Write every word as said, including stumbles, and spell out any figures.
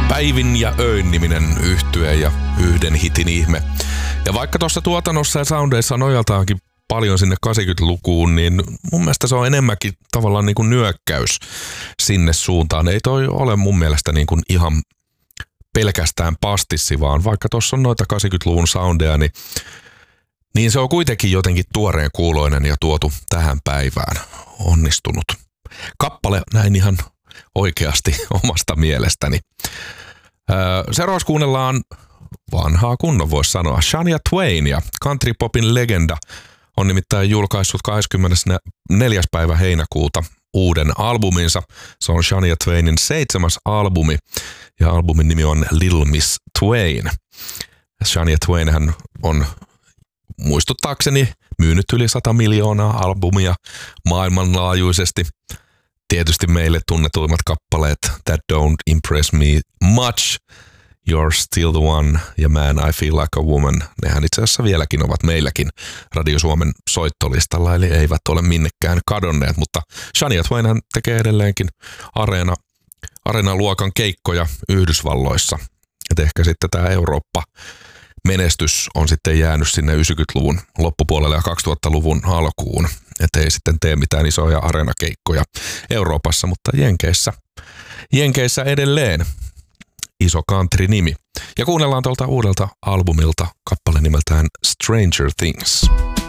Päivin ja öin niminen yhtye ja yhden hitin ihme. Ja vaikka tuossa tuotannossa ja soundeissa nojaltaankin paljon sinne kahdeksankymmentälukuun, niin mun mielestä se on enemmänkin tavallaan niin kuin nyökkäys sinne suuntaan. Ei toi ole mun mielestä niin kuin ihan pelkästään pastissi, vaan vaikka tuossa on noita kahdeksankymmentäluvun soundeja, niin, niin se on kuitenkin jotenkin tuoreen kuuloinen ja tuotu tähän päivään. Onnistunut kappale näin ihan oikeasti omasta mielestäni. Öö, seuraavaksi kuunnellaan vanhaa kunnon, voisi sanoa. Shania Twain ja countrypopin legenda on nimittäin julkaissut kahdeskymmenesneljäs päivä heinäkuuta uuden albuminsa. Se on Shania Twainin seitsemäs albumi ja albumin nimi on Little Miss Twain. Shania Twain hän on muistuttaakseni myynyt yli sata miljoonaa albumia maailmanlaajuisesti. Tietysti meille tunnetuimmat kappaleet That Don't Impress Me Much, You're Still the One ja Man I Feel Like a Woman. Nehän itse asiassa vieläkin ovat meilläkin Radio Suomen soittolistalla, eli eivät ole minnekään kadonneet, mutta Shania Twainhan tekee edelleenkin areena, areenaluokan keikkoja Yhdysvalloissa. Et ehkä sitten tämä Eurooppa-menestys on sitten jäänyt sinne yhdeksänkymmentäluvun loppupuolelle ja kaksituhattaluvun alkuun. Että ei sitten tee mitään isoja areenakeikkoja Euroopassa, mutta Jenkeissä, Jenkeissä edelleen iso country-nimi. Ja kuunnellaan tuolta uudelta albumilta kappale nimeltään Stranger Things.